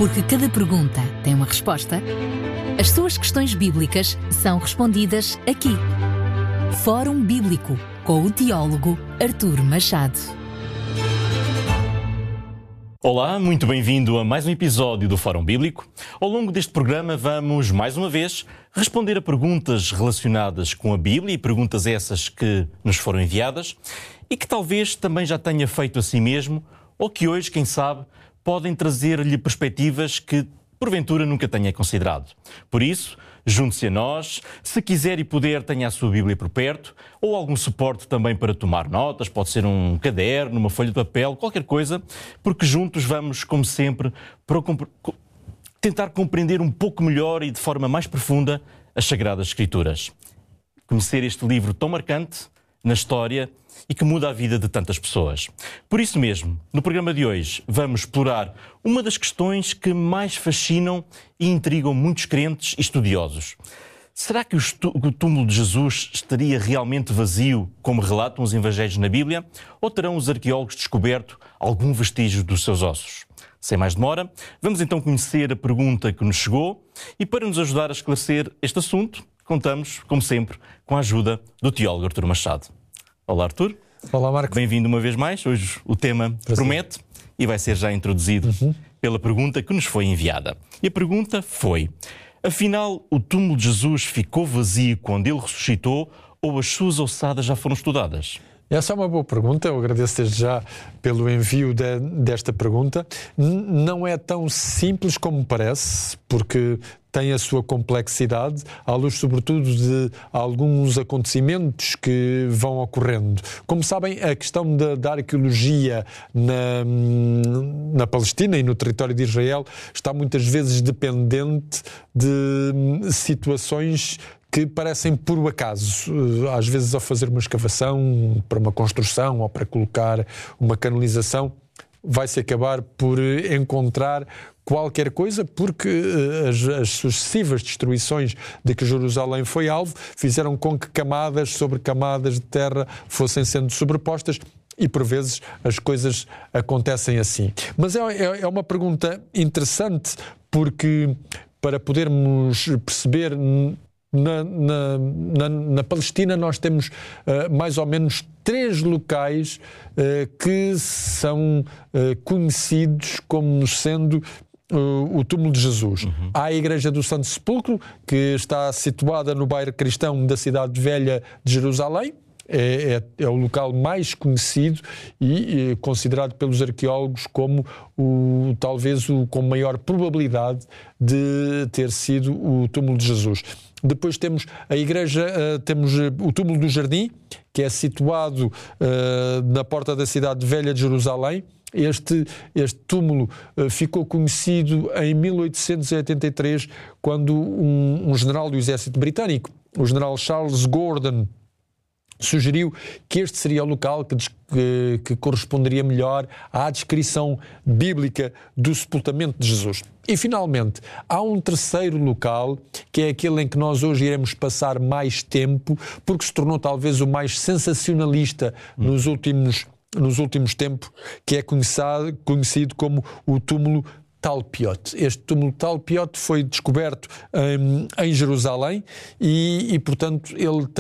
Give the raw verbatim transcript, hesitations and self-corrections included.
Porque cada pergunta tem uma resposta, as suas questões bíblicas são respondidas aqui. Fórum Bíblico, com o teólogo Artur Machado. Olá, muito bem-vindo a mais um episódio do Fórum Bíblico. Ao longo deste programa vamos, mais uma vez, responder a perguntas relacionadas com a Bíblia, e perguntas essas que nos foram enviadas e que talvez também já tenha feito a si mesmo, ou que hoje, quem sabe, podem trazer-lhe perspectivas que, porventura, nunca tenha considerado. Por isso, junte-se a nós. Se quiser e puder, tenha a sua Bíblia por perto, ou algum suporte também para tomar notas, pode ser um caderno, uma folha de papel, qualquer coisa, porque juntos vamos, como sempre, tentar compreender um pouco melhor e de forma mais profunda as Sagradas Escrituras. Conhecer este livro tão marcante na história e que muda a vida de tantas pessoas. Por isso mesmo, no programa de hoje, vamos explorar uma das questões que mais fascinam e intrigam muitos crentes e estudiosos. Será que o túmulo de Jesus estaria realmente vazio, como relatam os evangelhos na Bíblia, ou terão os arqueólogos descoberto algum vestígio dos seus ossos? Sem mais demora, vamos então conhecer a pergunta que nos chegou e, para nos ajudar a esclarecer este assunto, contamos, como sempre, com a ajuda do teólogo Artur Machado. Olá, Artur. Olá, Marco. Bem-vindo uma vez mais. Hoje o tema Prazer. promete e vai ser já introduzido uhum. pela pergunta que nos foi enviada. E a pergunta foi: afinal, o túmulo de Jesus ficou vazio quando ele ressuscitou ou as suas ossadas já foram estudadas? Essa é uma boa pergunta, eu agradeço desde já pelo envio de, desta pergunta. N- não é tão simples como parece, porque tem a sua complexidade, à luz sobretudo de alguns acontecimentos que vão ocorrendo. Como sabem, a questão da, da arqueologia na, na Palestina e no território de Israel está muitas vezes dependente de situações que parecem por acaso. Às vezes, ao fazer uma escavação para uma construção ou para colocar uma canalização, vai-se acabar por encontrar qualquer coisa, porque as, as sucessivas destruições de que Jerusalém foi alvo fizeram com que camadas sobre camadas de terra fossem sendo sobrepostas, e por vezes as coisas acontecem assim. Mas é, é, é uma pergunta interessante, porque para podermos perceber... Na, na, na, na Palestina nós temos uh, mais ou menos três locais uh, que são uh, conhecidos como sendo uh, o túmulo de Jesus. Uhum. Há a Igreja do Santo Sepulcro, que está situada no bairro cristão da Cidade Velha de Jerusalém. É, é, é o local mais conhecido e, e considerado pelos arqueólogos como o, talvez o com maior probabilidade de ter sido o túmulo de Jesus. Depois temos a igreja, uh, temos o túmulo do Jardim, que é situado uh, na porta da Cidade Velha de Jerusalém. Este, este túmulo uh, ficou conhecido em mil oitocentos e oitenta e três, quando um, um general do exército britânico, o general Charles Gordon, sugeriu que este seria o local que, que, que corresponderia melhor à descrição bíblica do sepultamento de Jesus. E, finalmente, há um terceiro local, que é aquele em que nós hoje iremos passar mais tempo, porque se tornou talvez o mais sensacionalista hum. nos últimos, nos últimos tempos, que é conhecido, conhecido como o túmulo Talpiot. Este túmulo Talpiot foi descoberto um, em Jerusalém e, e, portanto, ele